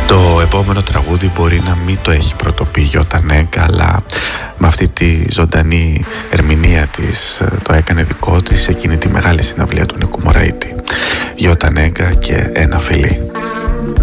Το επόμενο τραγούδι μπορεί να μην το έχει πρωτοπεί Γιώτα Νέγκα, αλλά με αυτή τη ζωντανή ερμηνεία της το έκανε δικό της εκείνη τη μεγάλη συναυλία του Νίκου Μωραήτη. Γιώτα Νέγκα και ένα φιλί.